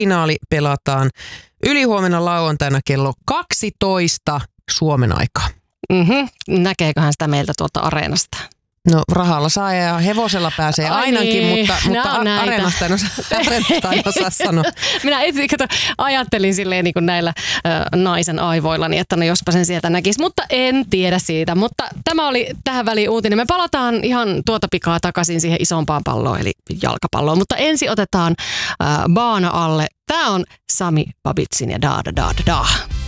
finaali pelataan ylihuomenna lauantaina kello 12 Suomen aikaa. Näkeeköhän sitä meiltä tuolta areenasta? No rahalla saa ja hevosella pääsee ainakin, niin. mutta areenasta en osaa sanoa. Minä ajattelin silleen niin kuin näillä naisen aivoillani, että no jospa sen sieltä näkisi, mutta en tiedä siitä. Mutta tämä oli tähän väliin uutinen. Me palataan ihan tuota pikaa takaisin siihen isompaan palloon, eli jalkapalloon. Mutta ensin otetaan baana alle. Tämä on Sami Babitsin ja Da Da Da Da Da.